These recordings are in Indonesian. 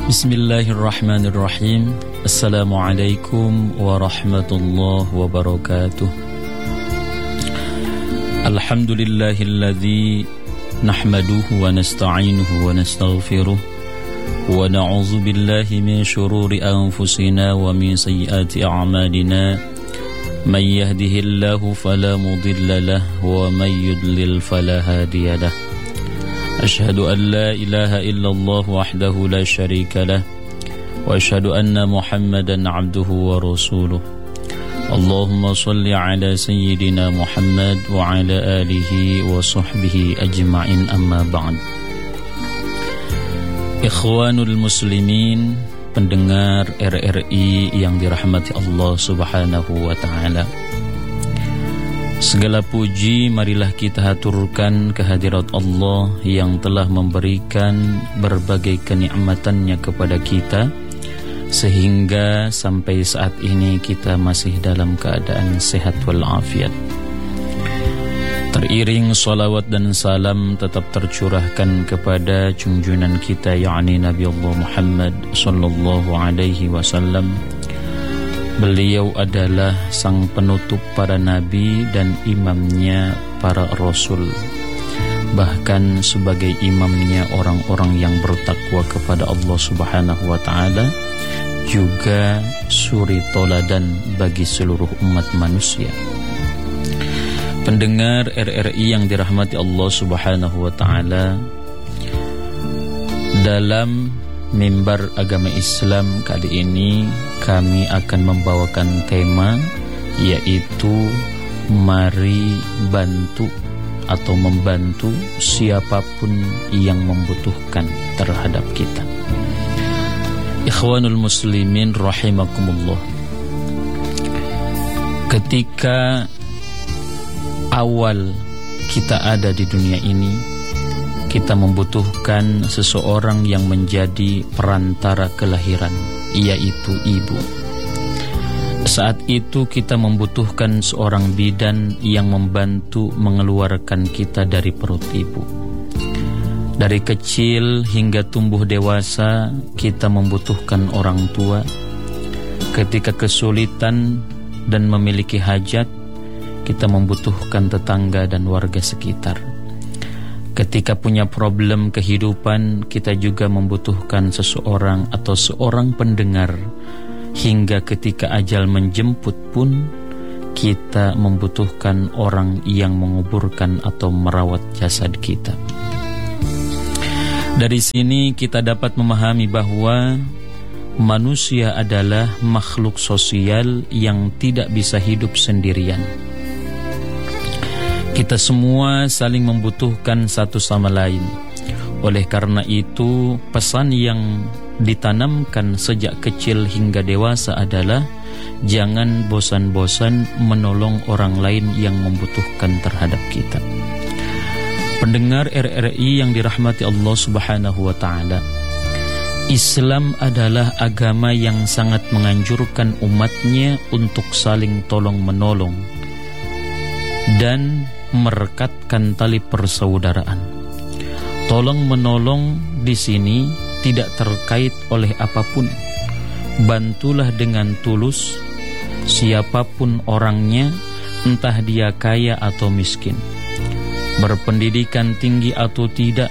Bismillahirrahmanirrahim. Assalamualaikum warahmatullahi wabarakatuh. Alhamdulillahilladzi nahmaduhu wa nasta'inuhu wa nastaghfiruh wa na'udzu billahi min syururi anfusina wa min sayyiati a'malina. May yahdihillahu fala mudilla lahu wa may yudlil fala hadiya lahu. Asyhadu an la ilaha illallah wahdahu la syarika lah wa asyhadu anna Muhammadan abduhu wa rasuluh. Allahumma salli ala sayyidina Muhammad wa ala alihi wa sahbihi ajma'in, amma ba'd. Ikhwanul muslimin, pendengar RRI yang dirahmati Allah subhanahu wa ta'ala, segala puji marilah kita haturkan kehadirat Allah yang telah memberikan berbagai kenikmatannya kepada kita, sehingga sampai saat ini kita masih dalam keadaan sehat walafiat. Teriring salawat dan salam tetap tercurahkan kepada junjungan kita, yakni Nabi Allah Muhammad sallallahu alaihi wasallam. Beliau adalah sang penutup para nabi dan imamnya para rasul. Bahkan sebagai imamnya orang-orang yang bertakwa kepada Allah subhanahu wa ta'ala, juga suri toladan bagi seluruh umat manusia. Pendengar RRI yang dirahmati Allah subhanahu wa ta'ala, dalam mimbar agama Islam kali ini kami akan membawakan tema, yaitu mari bantu atau membantu siapapun yang membutuhkan terhadap kita. Ikhwanul muslimin rahimakumullah, ketika awal kita ada di dunia ini, kita membutuhkan seseorang yang menjadi perantara kelahiran, yaitu ibu. Saat itu kita membutuhkan seorang bidan yang membantu mengeluarkan kita dari perut ibu. Dari kecil hingga tumbuh dewasa, kita membutuhkan orang tua. Ketika kesulitan dan memiliki hajat, kita membutuhkan tetangga dan warga sekitar. Ketika punya problem kehidupan, kita juga membutuhkan seseorang atau seorang pendengar. Hingga ketika ajal menjemput pun, kita membutuhkan orang yang menguburkan atau merawat jasad kita. Dari sini kita dapat memahami bahwa manusia adalah makhluk sosial yang tidak bisa hidup sendirian. Kita semua saling membutuhkan satu sama lain. Oleh karena itu, pesan yang ditanamkan sejak kecil hingga dewasa adalah jangan bosan-bosan menolong orang lain yang membutuhkan terhadap kita. Pendengar RRI yang dirahmati Allah subhanahu wa ta'ala, Islam adalah agama yang sangat menganjurkan umatnya untuk saling tolong-menolong dan merekatkan tali persaudaraan. Tolong-menolong di sini tidak terkait oleh apapun. Bantulah dengan tulus siapapun orangnya, entah dia kaya atau miskin, berpendidikan tinggi atau tidak,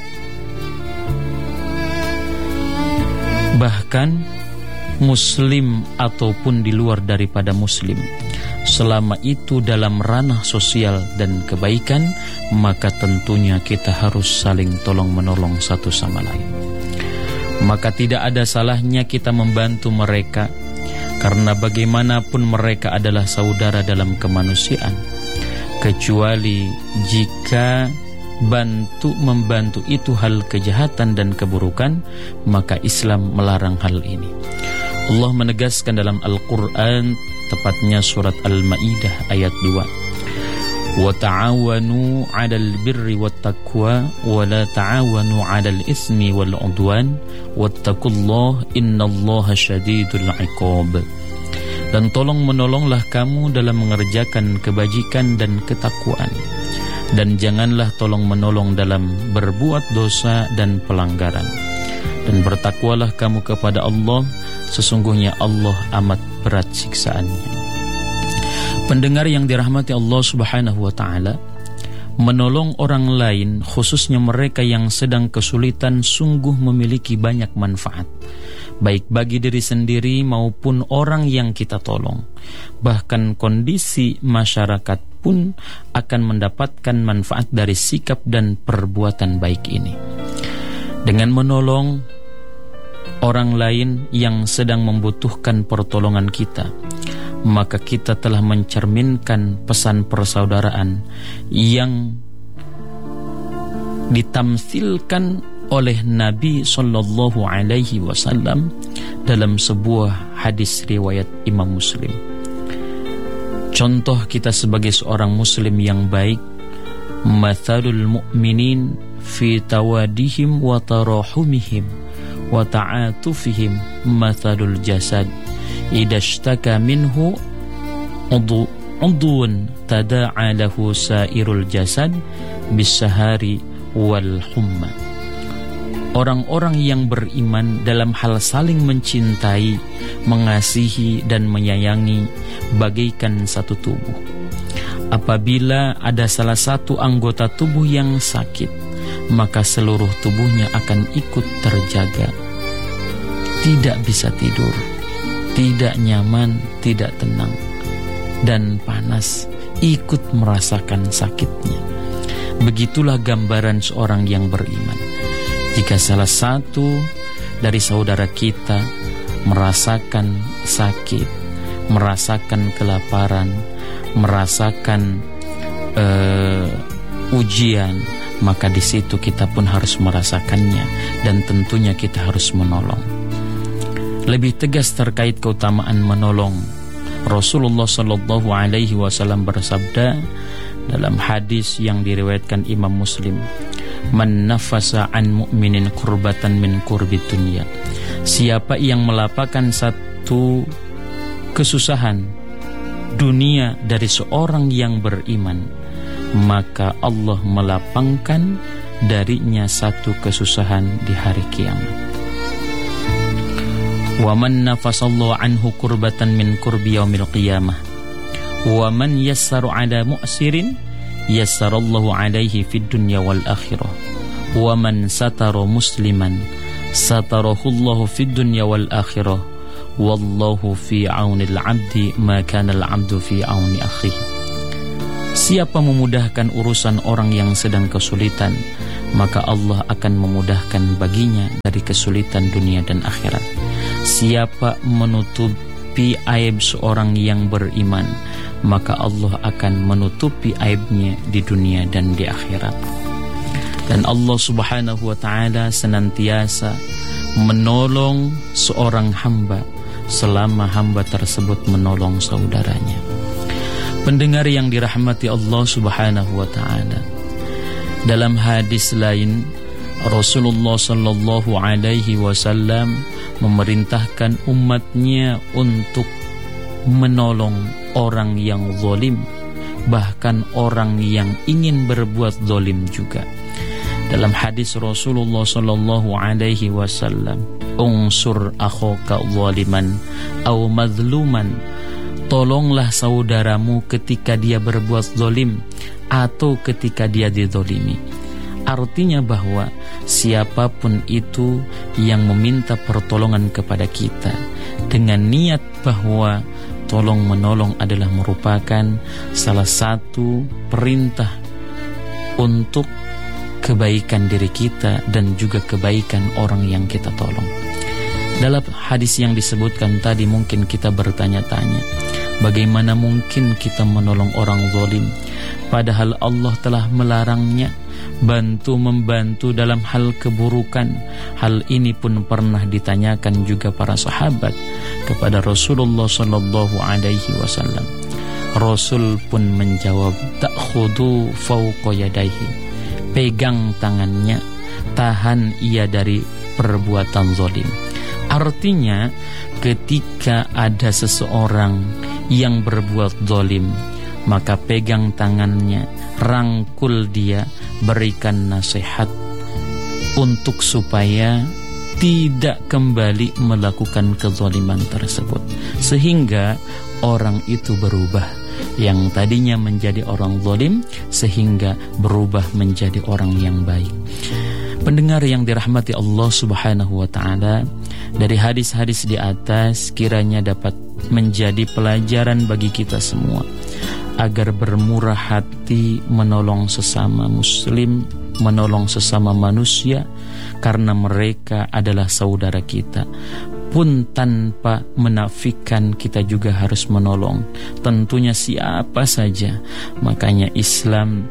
bahkan muslim ataupun di luar daripada muslim. Selama itu dalam ranah sosial dan kebaikan, maka tentunya kita harus saling tolong-menolong satu sama lain. Maka tidak ada salahnya kita membantu mereka, karena bagaimanapun mereka adalah saudara dalam kemanusiaan. Kecuali jika membantu itu hal kejahatan dan keburukan, maka Islam melarang hal ini. Allah menegaskan dalam Al-Quran, tepatnya surat Al-Ma'idah ayat 2, wa ta'awanu 'alal birri wattaqwa wa la ta'awanu 'alal ismi wal 'udwan wattaqullaha innallaha syadidul 'iqab. Dan tolong menolonglah kamu dalam mengerjakan kebajikan dan ketakwaan, dan janganlah tolong menolong dalam berbuat dosa dan pelanggaran. Dan bertakwalah kamu kepada Allah, sesungguhnya Allah amat berat siksaannya. Pendengar yang dirahmati Allah Subhanahu wa ta'ala, menolong orang lain, khususnya mereka yang sedang kesulitan, sungguh memiliki banyak manfaat, baik bagi diri sendiri maupun orang yang kita tolong. Bahkan kondisi masyarakat pun akan mendapatkan manfaat dari sikap dan perbuatan baik ini. Dengan menolong orang lain yang sedang membutuhkan pertolongan kita, maka kita telah mencerminkan pesan persaudaraan yang ditamsilkan oleh Nabi Sallallahu Alaihi Wasallam dalam sebuah hadis riwayat Imam Muslim. Contoh kita sebagai seorang Muslim yang baik, mathalul mu'minin fi tawadihim wa tarahumihim wa ta'atufihim mathalul jasad idza ishtaka minhu udhun tada'a lahu sairul jasad bisahari wal humma. Orang-orang yang beriman dalam hal saling mencintai, mengasihi dan menyayangi bagaikan satu tubuh. Apabila ada salah satu anggota tubuh yang sakit, maka seluruh tubuhnya akan ikut terjaga. Tidak bisa tidur, tidak nyaman, tidak tenang, dan panas, ikut merasakan sakitnya. Begitulah gambaran seorang yang beriman. Jika salah satu dari saudara kita merasakan sakit, merasakan kelaparan, merasakan ujian, maka di situ kita pun harus merasakannya, dan tentunya kita harus menolong. Lebih tegas terkait keutamaan menolong, Rasulullah Sallallahu Alaihi Wasallam bersabda dalam hadis yang diriwayatkan Imam Muslim, "Man nafasa an mu'minin kurbatan min kurbi dunya." Siapa yang melapangkan satu kesusahan dunia dari seorang yang beriman, maka Allah melapangkan darinya satu kesusahan di hari kiamat. Wa man nafasallahu anhu kurbatan min kurbi yaumil qiyamah wa man yassaru ala mu'sirin yassarallahu alaihi fid dunya wal akhirah wa man satara musliman satarahullahu fid dunya wal akhirah wallahu fi aunil abdi ma kana al abdu fi auni akhihi. Siapa memudahkan urusan orang yang sedang kesulitan, maka Allah akan memudahkan baginya dari kesulitan dunia dan akhirat. Siapa menutupi aib seorang yang beriman, maka Allah akan menutupi aibnya di dunia dan di akhirat. Dan Allah Subhanahu wa ta'ala senantiasa menolong seorang hamba selama hamba tersebut menolong saudaranya. Pendengar yang dirahmati Allah Subhanahu wa ta'ala, dalam hadis lain Rasulullah Sallallahu Alaihi Wasallam memerintahkan umatnya untuk menolong orang yang zalim, bahkan orang yang ingin berbuat zalim juga. Dalam hadis Rasulullah Sallallahu Alaihi Wasallam, "Unsur akhaka zaliman aw mazluman." Tolonglah saudaramu ketika dia berbuat zalim atau ketika dia dizalimi. Artinya bahwa siapapun itu yang meminta pertolongan kepada kita dengan niat bahwa tolong menolong adalah merupakan salah satu perintah untuk kebaikan diri kita dan juga kebaikan orang yang kita tolong. Dalam hadis yang disebutkan tadi mungkin kita bertanya-tanya, bagaimana mungkin kita menolong orang zalim padahal Allah telah melarangnya? Membantu dalam hal keburukan. Hal ini pun pernah ditanyakan juga para sahabat kepada Rasulullah Sallallahu Alaihi Wasallam. Rasul pun menjawab, "Ta'khudu fawqa yadayhi." Pegang tangannya, tahan ia dari perbuatan zalim. Artinya ketika ada seseorang yang berbuat zalim, maka pegang tangannya, rangkul dia, berikan nasihat untuk supaya tidak kembali melakukan kezaliman tersebut, sehingga orang itu berubah, yang tadinya menjadi orang zalim sehingga berubah menjadi orang yang baik. Pendengar yang dirahmati Allah Subhanahu wa taala, dari hadis-hadis di atas kiranya dapat menjadi pelajaran bagi kita semua agar bermurah hati menolong sesama muslim, menolong sesama manusia, karena mereka adalah saudara kita. Pun tanpa menafikan, kita juga harus menolong, tentunya siapa saja. Makanya Islam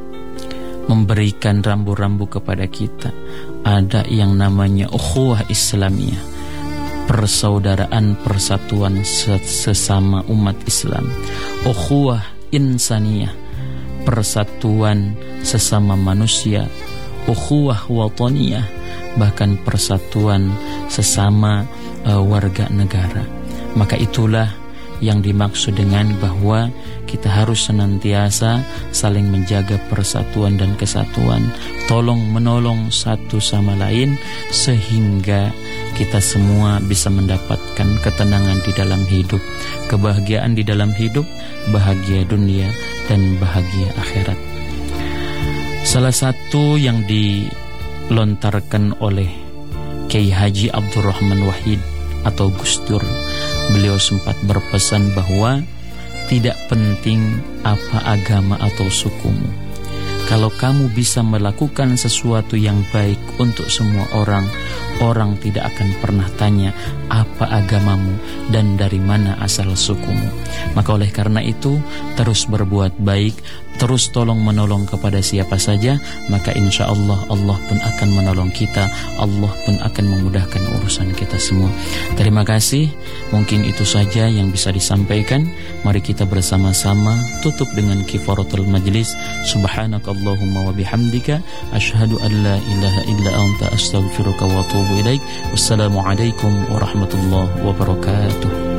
memberikan rambu-rambu kepada kita. Ada yang namanya ukhuwah Islamiyah, persaudaraan, persatuan sesama umat Islam. Ukhuwah insaniyah, persatuan sesama manusia. Ukhuwah wataniyah, bahkan persatuan sesama warga negara. Maka itulah yang dimaksud dengan bahwa kita harus senantiasa saling menjaga persatuan dan kesatuan, tolong menolong satu sama lain, sehingga kita semua bisa mendapatkan ketenangan di dalam hidup, kebahagiaan di dalam hidup, bahagia dunia dan bahagia akhirat. Salah satu yang dilontarkan oleh Kiai Haji Abdurrahman Wahid atau Gus Dur, beliau sempat berpesan bahwa tidak penting apa agama atau sukumu. Kalau kamu bisa melakukan sesuatu yang baik untuk semua orang, orang tidak akan pernah tanya apa agamamu dan dari mana asal sukumu. Maka oleh karena itu, terus berbuat baik, terus tolong menolong kepada siapa saja, maka insya Allah Allah pun akan menolong kita, Allah pun akan memudahkan urusan kita semua. Terima kasih, mungkin itu saja yang bisa disampaikan. Mari kita bersama-sama tutup dengan kifaratul majlis. Subhanakallahumma wa bihamdika, asyhadu an la ilaha illa anta, astaghfiruka wa atubu ilaik. Wassalamualaikum warahmatullahi wabarakatuh.